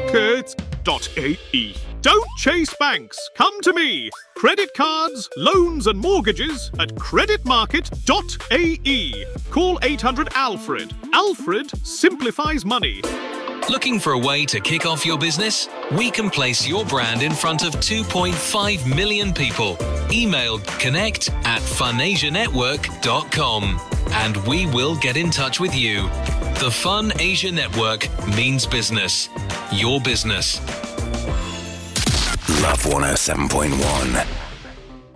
creditmarket.ae. Don't chase banks. Come to me. Credit cards, loans and mortgages at creditmarket.ae. Call 800 Alfred. Alfred simplifies money. Looking for a way to kick off your business? We can place your brand in front of 2.5 million people. Email connect@funasianetwork.com and we will get in touch with you. The Fun Asia Network means business. Your business. Love 107.1.